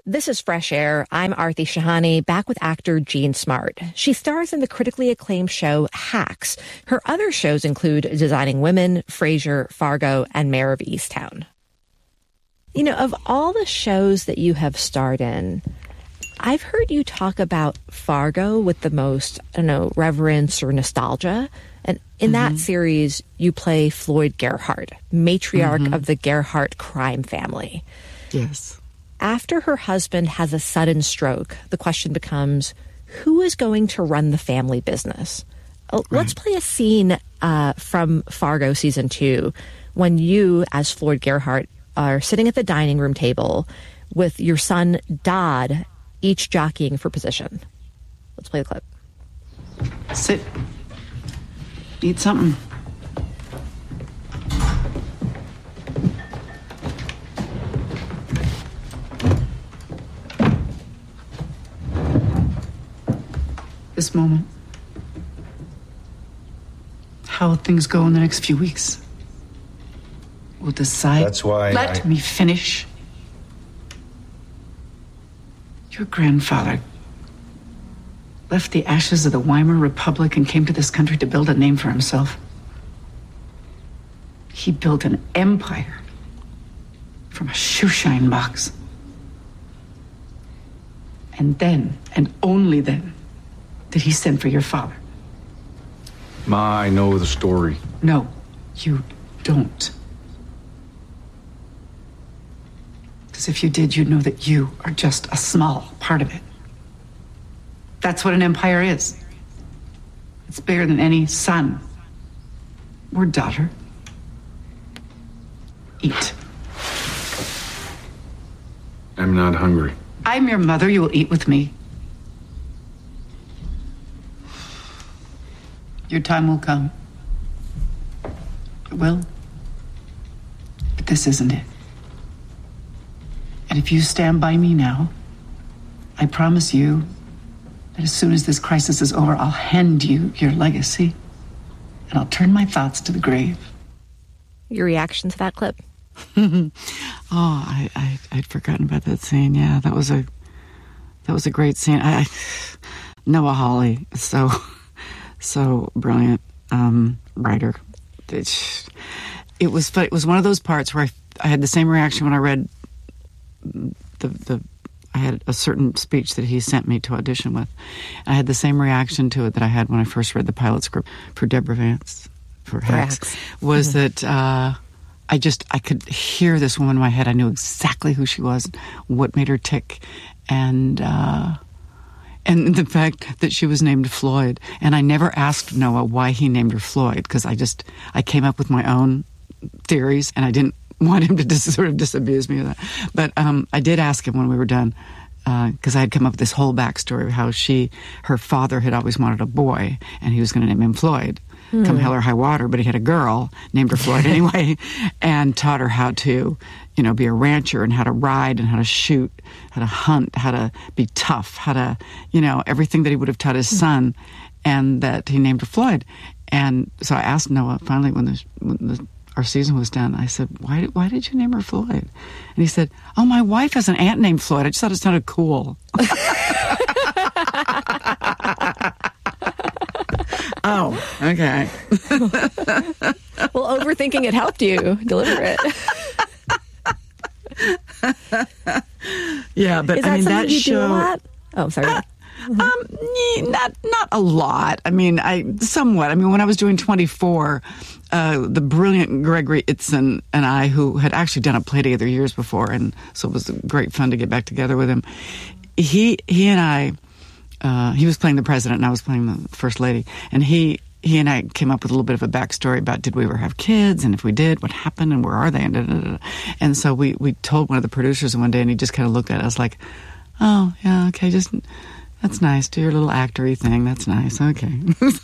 This is Fresh Air. I'm Aarti Shahani, back with actor Jean Smart. She stars in the critically acclaimed show Hacks. Her other shows include Designing Women, Frasier, Fargo, and Mayor of Easttown. You know, of all the shows that you have starred in, I've heard you talk about Fargo with the most, reverence or nostalgia. And in that series, you play Floyd Gerhardt, matriarch of the Gerhardt crime family. Yes. After her husband has a sudden stroke, the question becomes, who is going to run the family business? Let's play a scene from Fargo season 2 when you, as Floyd Gerhardt, are sitting at the dining room table with your son, Dodd, each jockeying for position. Let's play the clip. Sit. Eat something. This moment. How will things go in the next few weeks? We'll decide. That's why Let me finish. Your grandfather left the ashes of the Weimar Republic and came to this country to build a name for himself. He built an empire from a shoeshine box. And then, and only then, did he send for your father. Ma, I know the story. No, you don't. Because if you did, you'd know that you are just a small part of it. That's what an empire is. It's bigger than any son or daughter. Eat. I'm not hungry. I'm your mother. You will eat with me. Your time will come. It will. But this isn't it. And if you stand by me now, I promise you that as soon as this crisis is over, I'll hand you your legacy, and I'll turn my thoughts to the grave. Your reaction to that clip? I'd forgotten about that scene. Yeah, that was a great scene. Noah Hawley, so brilliant writer. It was one of those parts where I had the same reaction when I read I had a certain speech that he sent me to audition with. I had the same reaction to it that I had when I first read the pilot script for Deborah Vance for Hacks. Was that I could hear this woman in my head. I knew exactly who she was, what made her tick, and the fact that she was named Floyd. And I never asked Noah why he named her Floyd, because I came up with my own theories, and I didn't want him to sort of disabuse me of that. But I did ask him when we were done, because I had come up with this whole backstory of how her father had always wanted a boy, and he was going to name him Floyd, come hell or high water, but he had a girl, named her Floyd anyway, and taught her how to, be a rancher and how to ride and how to shoot, how to hunt, how to be tough, how to, everything that he would have taught his son, and that he named her Floyd. And so I asked Noah finally when our season was done, I said, why did you name her Floyd? And he said, oh, my wife has an aunt named Floyd. I just thought it sounded cool. Oh, okay. Well, overthinking it helped you deliver it. Yeah, but Is that that you show. Do a lot? Oh, sorry. Not a lot. Somewhat. When I was doing 24, the brilliant Gregory Itzin and I, who had actually done a play together years before, and so it was great fun to get back together with him. He and I, he was playing the president and I was playing the first lady, and he and I came up with a little bit of a backstory about did we ever have kids, and if we did, what happened, and where are they, and so we told one of the producers one day, and he just kind of looked at us like, oh yeah, okay, just. That's nice. Do your little actory thing. That's nice. Okay.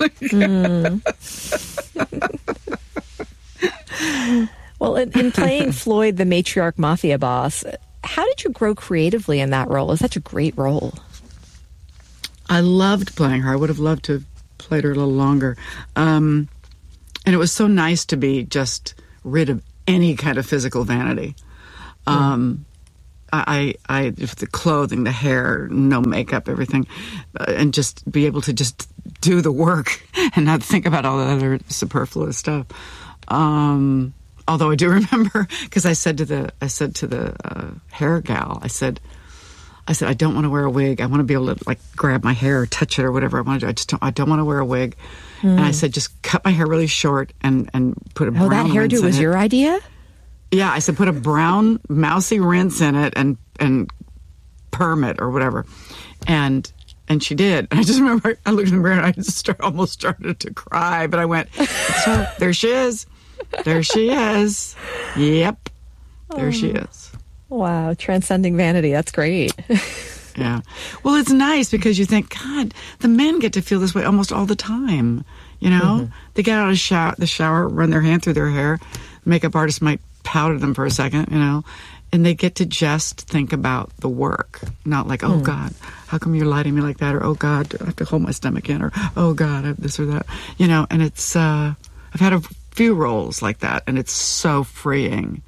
Well, in playing Floyd, the matriarch mafia boss, how did you grow creatively in that role? It was such a great role. I loved playing her. I would have loved to have played her a little longer. And it was so nice to be just rid of any kind of physical vanity. the clothing, the hair, no makeup, everything, and just be able to just do the work and not think about all the other superfluous stuff. Although I do remember, because I said to the hair gal, I said, I don't want to wear a wig. I want to be able to like grab my hair or touch it or whatever I want to do. I don't want to wear a wig. And I said, just cut my hair really short and put a brown rinse in it. Oh, that hairdo was your idea? Yeah, I said put a brown mousy rinse in it and perm it or whatever. And she did. And I just remember I looked in the mirror and I just almost started to cry. But I went, so there she is. There she is. Yep. There she is. Wow. Transcending vanity. That's great. Yeah. Well, it's nice because you think, God, the men get to feel this way almost all the time. You know? They get out of the shower, run their hand through their hair. Makeup artist might pout at them for a second, you know? And they get to just think about the work. Not like, oh, God, how come you're lighting me like that? Or, oh, God, I have to hold my stomach in. Or, oh, God, I have this or that. You know, and it's... I've had a few roles like that, and it's so freeing.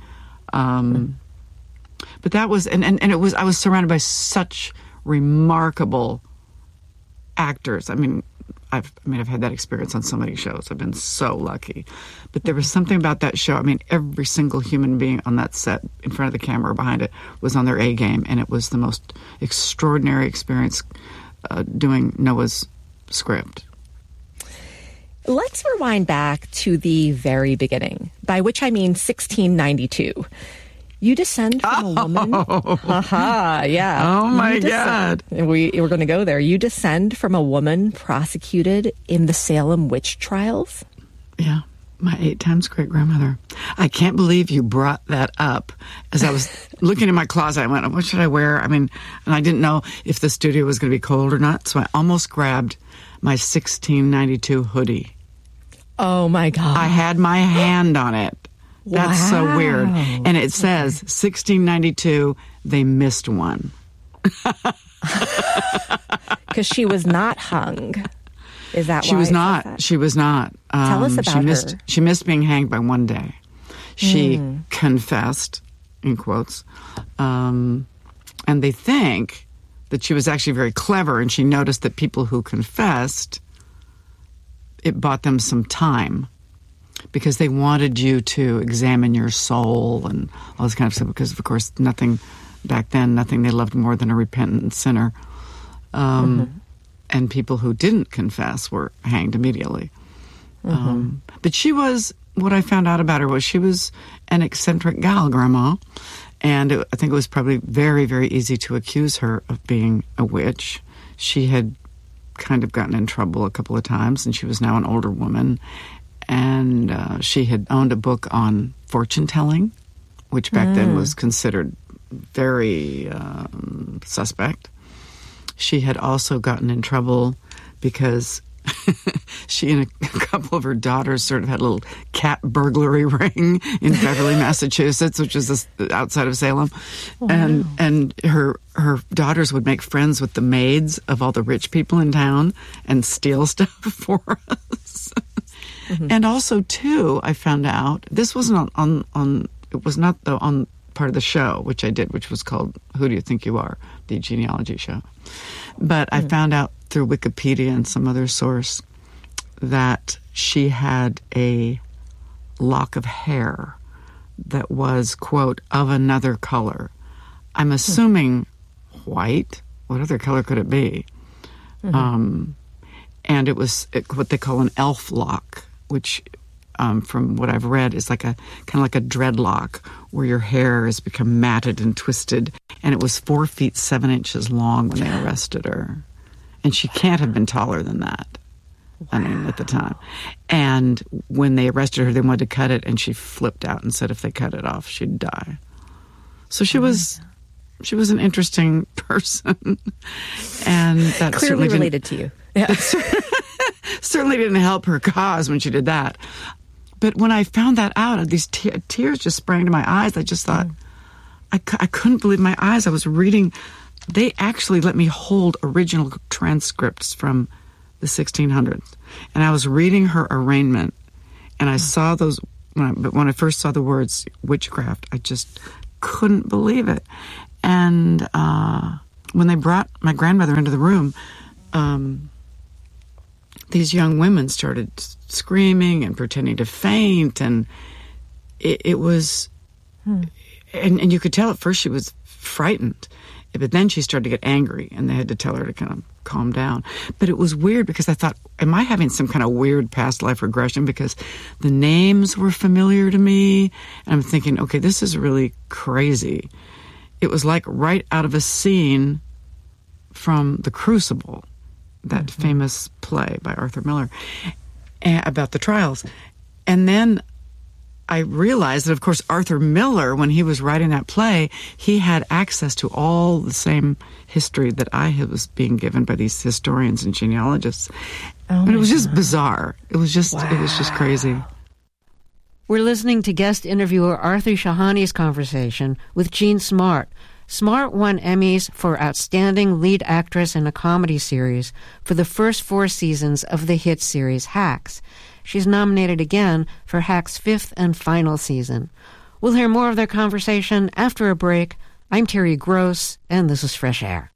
But that was, and it was, I was surrounded by such remarkable actors. I mean, I've had that experience on so many shows. I've been so lucky. But there was something about that show. I mean, every single human being on that set, in front of the camera or behind it, was on their A game, and it was the most extraordinary experience doing Noah's script. Let's rewind back to the very beginning, by which I mean 1692. You descend from a woman. Haha, yeah. Oh, my God. We're going to go there. You descend from a woman prosecuted in the Salem witch trials? Yeah, my 8 times great-grandmother. I can't believe you brought that up. As I was looking in my closet, I went, what should I wear? I mean, and I didn't know if the studio was going to be cold or not, so I almost grabbed my 1692 hoodie. Oh, my God. I had my hand on it. That's so weird. And it says 1692, they missed one. Because she was not hung. Is that she why? Was not. She was not. Tell us about her. She missed being hanged by one day. She confessed, in quotes. And they think that she was actually very clever, and she noticed that people who confessed, it bought them some time. Because they wanted you to examine your soul and all this kind of stuff. Because, of course, nothing they loved more than a repentant sinner. And people who didn't confess were hanged immediately. But she was, what I found out about her was she was an eccentric gal, Grandma. And I think it was probably very, very easy to accuse her of being a witch. She had kind of gotten in trouble a couple of times, and she was now an older woman. And she had owned a book on fortune-telling, which back then was considered very suspect. She had also gotten in trouble because she and a couple of her daughters sort of had a little cat burglary ring in Beverly, Massachusetts, which is outside of Salem. Wow. And her daughters would make friends with the maids of all the rich people in town and steal stuff for us. And also, too, I found out, this wasn't it was not on part of the show, which I did, which was called Who Do You Think You Are? The genealogy show. But I found out through Wikipedia and some other source that she had a lock of hair that was, quote, of another color. I'm assuming white. What other color could it be? And it was what they call an elf lock, which, from what I've read, is like kind of like a dreadlock where your hair has become matted and twisted. And it was 4 feet 7 inches long when they arrested her, and she can't have been taller than that. Wow. I mean, at the time. And when they arrested her, they wanted to cut it, and she flipped out and said if they cut it off, she'd die. So she was an interesting person, and that clearly related to you. Yeah. Certainly didn't help her cause when she did that. But when I found that out, these tears just sprang to my eyes. I just thought, I couldn't believe my eyes. I was reading. They actually let me hold original transcripts from the 1600s. And I was reading her arraignment, and I saw those. But when I first saw the words witchcraft, I just couldn't believe it. And when they brought my grandmother into the room, these young women started screaming and pretending to faint, and it was, and you could tell at first she was frightened, but then she started to get angry, and they had to tell her to kind of calm down. But it was weird because I thought, am I having some kind of weird past life regression? Because the names were familiar to me, and I'm thinking, okay, this is really crazy. It was like right out of a scene from The Crucible, that famous play by Arthur Miller about the trials. And then I realized that, of course, Arthur Miller, when he was writing that play, he had access to all the same history that I was being given by these historians and genealogists. But it was just bizarre. It was just crazy. We're listening to guest interviewer Aarti Shahani's conversation with Jean Smart. Smart won Emmys for Outstanding Lead Actress in a Comedy Series for the first 4 seasons of the hit series Hacks. She's nominated again for Hacks' 5th and final season. We'll hear more of their conversation after a break. I'm Terry Gross, and this is Fresh Air.